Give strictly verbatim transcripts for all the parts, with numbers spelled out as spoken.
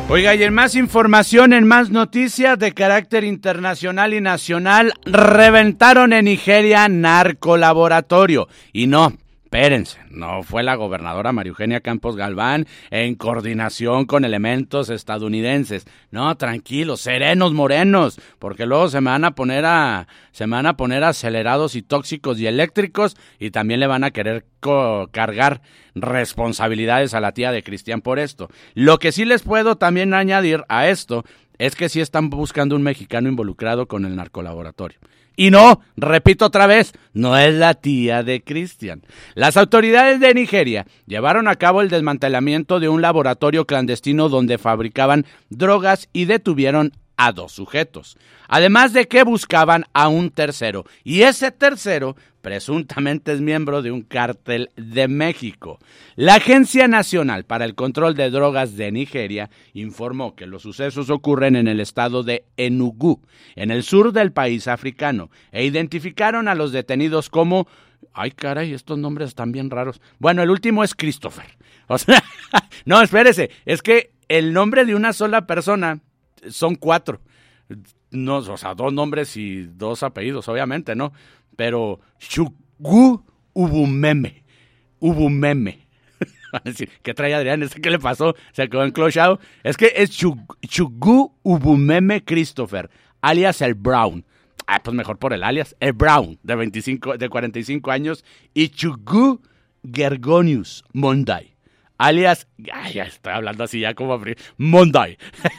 Oiga, y en más información, en más noticias de carácter internacional y nacional, reventaron en Nigeria narcolaboratorio. Y no, espérense, no fue la gobernadora María Eugenia Campos Galván en coordinación con elementos estadounidenses. No, tranquilos, serenos morenos, porque luego se me van a poner a, se me van a poner acelerados y tóxicos y eléctricos, y también le van a querer co- cargar responsabilidades a la tía de Cristian por esto. Lo que sí les puedo también añadir a esto es que sí están buscando un mexicano involucrado con el narcolaboratorio. Y no, repito otra vez, no es la tía de Cristian. Las autoridades de Nigeria llevaron a cabo el desmantelamiento de un laboratorio clandestino donde fabricaban drogas y detuvieron a dos sujetos. Además de que buscaban a un tercero, y ese tercero presuntamente es miembro de un cártel de México. La Agencia Nacional para el Control de Drogas de Nigeria informó que los sucesos ocurren en el estado de Enugu, en el sur del país africano, e identificaron a los detenidos como... Ay, caray, estos nombres están bien raros. Bueno, el último es Christopher. O sea, no, espérese, es que el nombre de una sola persona son cuatro. No, o sea, dos nombres y dos apellidos, obviamente, ¿no? Pero Chukwu Ubumeme. Ubumeme. Van a decir, ¿qué trae Adrián? ¿Este qué le pasó? ¿Se quedó enclochado? Es que es Chukwu Ubumeme Christopher, alias el Brown. Ah, pues mejor por el alias. El Brown, de veinticinco, de cuarenta y cinco años. Y Chukwu Gergonius Monday, alias... Ay, ya estoy hablando así ya como... Monday.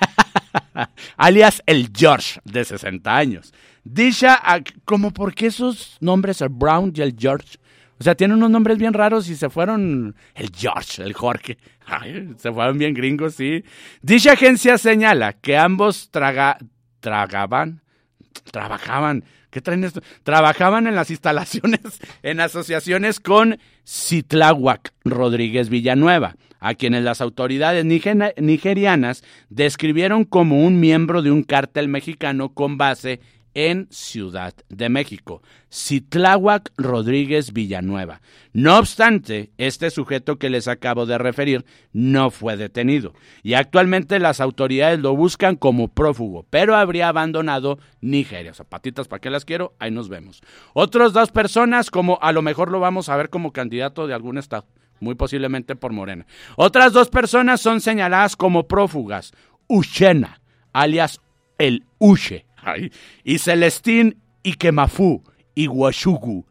alias el George, de sesenta años. Dicha, como por qué esos nombres, el Brown y el George, o sea, tienen unos nombres bien raros y se fueron, el George, el Jorge, ay, se fueron bien gringos, sí. Dicha agencia señala que ambos traga, tragaban, trabajaban, ¿qué traen esto? Trabajaban en las instalaciones, en asociaciones con Citláhuac Rodríguez Villanueva, a quienes las autoridades nigerianas describieron como un miembro de un cártel mexicano con base en Ciudad de México, Citláhuac Rodríguez Villanueva. No obstante, este sujeto que les acabo de referir no fue detenido y actualmente las autoridades lo buscan como prófugo, pero habría abandonado Nigeria. Zapatitas, ¿para qué las quiero? Ahí nos vemos. Otras dos personas, como a lo mejor lo vamos a ver como candidato de algún estado, muy posiblemente por Morena. Otras dos personas son señaladas como prófugas, Uchena, alias el Uche, ay, y Celestín Ikemafú, Iguashugu.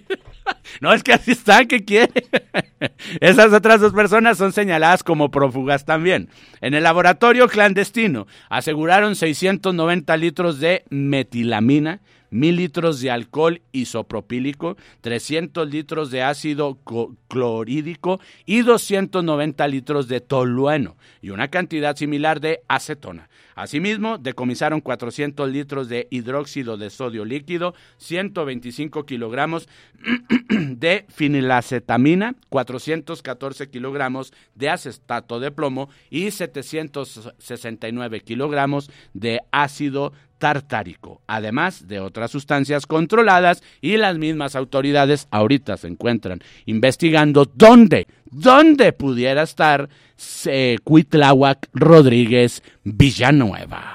No, es que así está, ¿qué quiere? Esas otras dos personas son señaladas como prófugas también. En el laboratorio clandestino aseguraron seiscientos noventa litros de metilamina, mil litros de alcohol isopropílico, trescientos litros de ácido clorhídrico y doscientos noventa litros de tolueno y una cantidad similar de acetona. Asimismo, decomisaron cuatrocientos litros de hidróxido de sodio líquido, ciento veinticinco kilogramos de fenilacetamina, cuatrocientos catorce kilogramos de acetato de plomo y setecientos sesenta y nueve kilogramos de ácido tartárico, además de otras sustancias controladas, y las mismas autoridades ahorita se encuentran investigando dónde, dónde pudiera estar eh, Citláhuac Rodríguez Villanueva.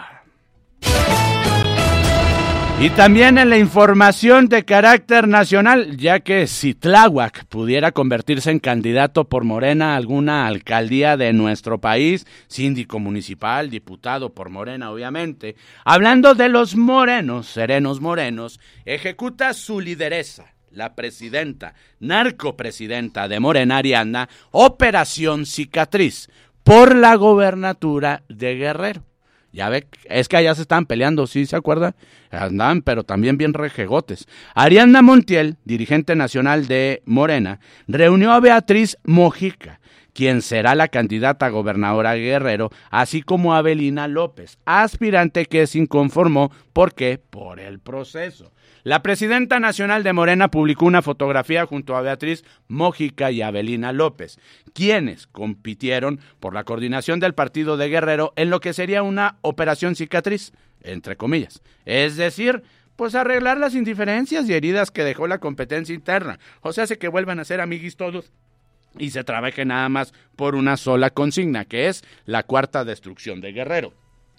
Y también en la información de carácter nacional, ya que Citláhuac pudiera convertirse en candidato por Morena a alguna alcaldía de nuestro país, síndico municipal, diputado por Morena obviamente, hablando de los morenos, serenos morenos, ejecuta su lideresa, la presidenta, narcopresidenta de Morena, Ariadna, Operación Cicatriz, por la gobernatura de Guerrero. Ya ve, es que allá se estaban peleando, ¿sí se acuerda? Andaban, pero también bien rejegotes. Ariadna Montiel, dirigente nacional de Morena, reunió a Beatriz Mojica, quien será la candidata a gobernadora de Guerrero, así como a Avelina López, aspirante que se inconformó. ¿Por qué? Por el proceso. La presidenta nacional de Morena publicó una fotografía junto a Beatriz Mojica y Avelina López, quienes compitieron por la coordinación del partido de Guerrero en lo que sería una operación cicatriz, entre comillas. Es decir, pues arreglar las indiferencias y heridas que dejó la competencia interna. O sea, hace que vuelvan a ser amiguis todos. y se trabaje nada más por una sola consigna, que es la cuarta destrucción de Guerrero.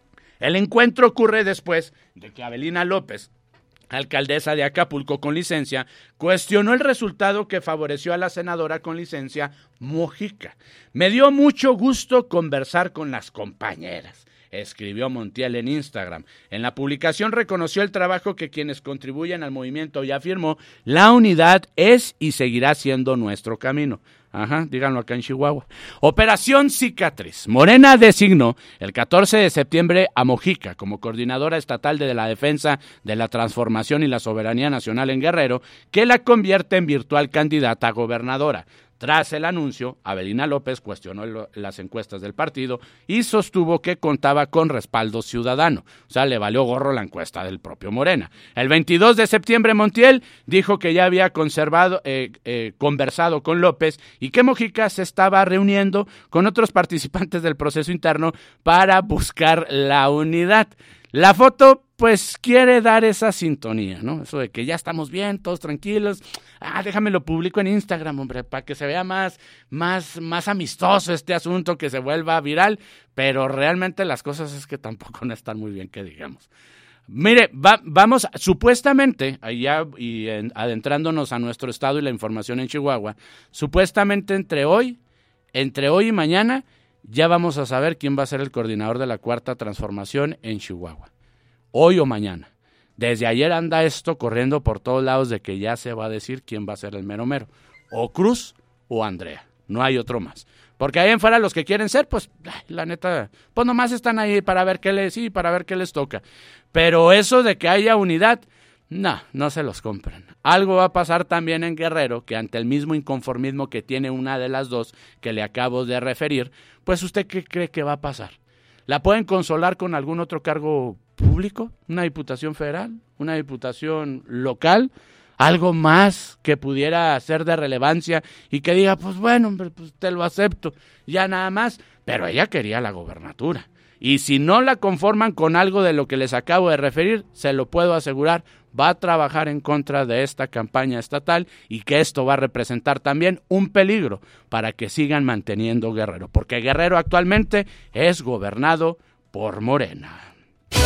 El encuentro ocurre después de que Avelina López, alcaldesa de Acapulco con licencia, cuestionó el resultado que favoreció a la senadora con licencia, Mojica. Me dio mucho gusto conversar con las compañeras, escribió Montiel en Instagram. En la publicación reconoció el trabajo que quienes contribuyen al movimiento y afirmó: la unidad es y seguirá siendo nuestro camino. Ajá, díganlo acá en Chihuahua. Operación Cicatriz. Morena designó el catorce de septiembre a Mojica como coordinadora estatal de la defensa de la transformación y la soberanía nacional en Guerrero, que la convierte en virtual candidata a gobernadora. Tras el anuncio, Avelina López cuestionó el, las encuestas del partido y sostuvo que contaba con respaldo ciudadano. O sea, le valió gorro la encuesta del propio Morena. El veintidós de septiembre, Montiel dijo que ya había conservado, eh, eh, conversado con López y que Mojica se estaba reuniendo con otros participantes del proceso interno para buscar la unidad. La foto, pues, quiere dar esa sintonía, ¿no? Eso de que ya estamos bien, todos tranquilos. Ah, déjame lo publico en Instagram, hombre, para que se vea más, más, más amistoso este asunto, que se vuelva viral. Pero realmente las cosas es que tampoco no están muy bien, que digamos. Mire, va, vamos, supuestamente, allá y en, adentrándonos a nuestro estado y la información en Chihuahua, supuestamente entre hoy, entre hoy y mañana, ya vamos a saber quién va a ser el coordinador de la Cuarta Transformación en Chihuahua. Hoy o mañana. Desde ayer anda esto corriendo por todos lados de que ya se va a decir quién va a ser el mero mero. O Cruz o Andrea. No hay otro más. Porque ahí en fuera los que quieren ser, pues, la neta, pues nomás están ahí para ver qué les, sí, para ver qué les toca. Pero eso de que haya unidad, no, no se los compren. Algo va a pasar también en Guerrero, que ante el mismo inconformismo que tiene una de las dos que le acabo de referir, pues ¿usted qué cree que va a pasar? ¿La pueden consolar con algún otro cargo público? ¿Una diputación federal? ¿Una diputación local? Algo más que pudiera ser de relevancia y que diga, pues bueno, hombre, pues te lo acepto, ya nada más. Pero ella quería la gobernatura. Y si no la conforman con algo de lo que les acabo de referir, se lo puedo asegurar, va a trabajar en contra de esta campaña estatal y que esto va a representar también un peligro para que sigan manteniendo Guerrero, porque Guerrero actualmente es gobernado por Morena. Por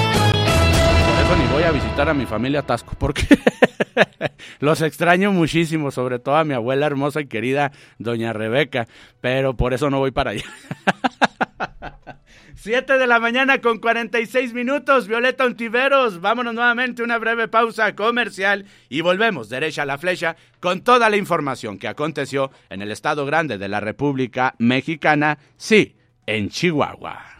eso ni voy a visitar a mi familia Tasco, porque los extraño muchísimo, sobre todo a mi abuela hermosa y querida doña Rebeca, pero por eso no voy para allá. Siete de la mañana con cuarenta y seis minutos, Violeta Ontiveros, vámonos nuevamente a una breve pausa comercial y volvemos derecha a la flecha con toda la información que aconteció en el estado grande de la República Mexicana, sí, en Chihuahua.